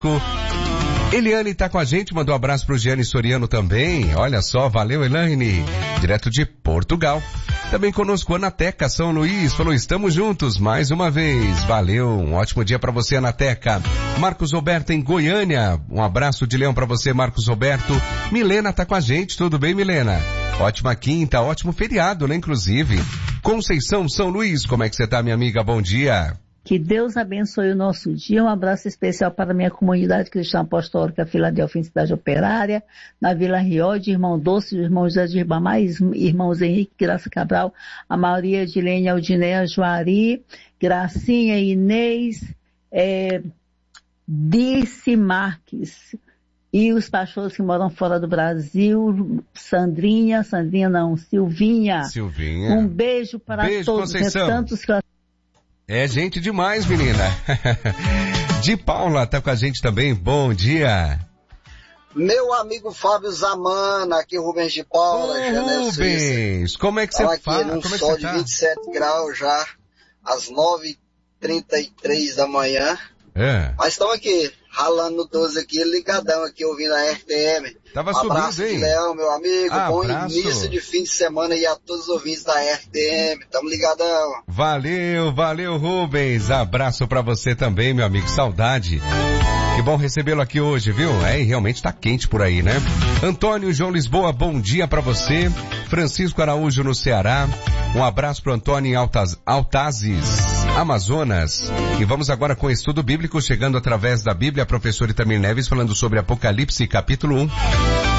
Eliane tá com a gente, mandou um abraço pro Gianni Soriano também. Olha só, valeu Eliane, direto de Portugal. Também conosco Anateca São Luís, falou, estamos juntos mais uma vez. Valeu, um ótimo dia pra você, Anateca. Marcos Roberto em Goiânia, um abraço de leão pra você, Marcos Roberto. Milena tá com a gente, tudo bem, Milena? Ótima quinta, ótimo feriado, né, inclusive. Conceição São Luís, como é que você tá, minha amiga? Bom dia. Que Deus abençoe o nosso dia. Um abraço especial para a minha comunidade cristã apostólica Filadélfia, Cidade Operária, na Vila Riode, irmão Doce, irmão José de Ribamar, irmãos Henrique, Graça Cabral, a Maria Edilene, Aldineia, Juari, Gracinha, Inês, Dice Marques, e os pastores que moram fora do Brasil, Silvinha. Um beijo para todos. Conceição. Tantos que É gente demais, menina. De Paula tá com a gente também. Bom dia. Meu amigo Fábio Zamana, aqui Rubens de Paula. Rubens, como é que você fala? Aqui num como é sol que você de tá? 27 graus já, às 9h33 da manhã. Mas estamos aqui, ralando no 12 aqui, ligadão aqui, ouvindo a RTM. Tava um abraço subindo, hein? de Leão, meu amigo. Bom Abraço. início de fim de semana aí a todos os ouvintes da RTM. Tamo ligadão. Valeu, Rubens. Abraço pra você também, meu amigo. Saudade. Que bom recebê-lo aqui hoje, viu? E realmente tá quente por aí, né? Antônio João Lisboa, bom dia pra você. Francisco Araújo no Ceará. Um abraço pro Antônio em Altazes, Amazonas. E vamos agora com o estudo bíblico, chegando através da Bíblia, a professora Itamir Neves falando sobre Apocalipse, capítulo 1.